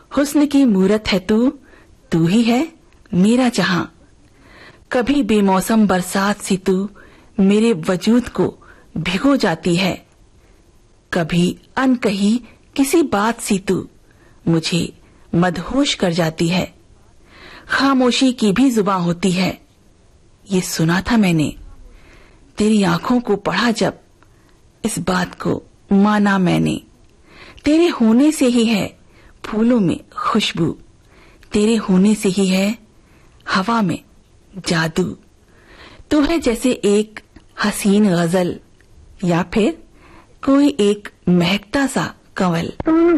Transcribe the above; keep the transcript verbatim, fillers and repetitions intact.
हुस्न की मूरत है तू, तू ही है मेरा जहां। कभी बेमौसम बरसात सी तू मेरे वजूद को भिगो जाती है। कभी अनकही किसी बात सी तू मुझे मदहोश कर जाती है। खामोशी की भी जुबान होती है, ये सुना था मैंने। तेरी आंखों को पढ़ा जब, इस बात को माना मैंने। तेरे होने से ही है फूलों में खुशबू, तेरे होने से ही है हवा में जादू। तू है जैसे एक हसीन गजल या फिर कोई एक महकता सा कंवल।